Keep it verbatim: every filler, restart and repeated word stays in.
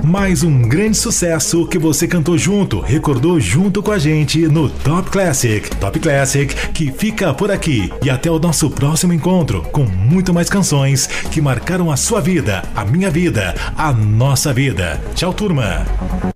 Mais um grande sucesso que você cantou junto, recordou junto com a gente no Top Classic. Top Classic que fica por aqui. E até o nosso próximo encontro com muito mais canções que marcaram a sua vida, a minha vida, a nossa vida. Tchau, turma!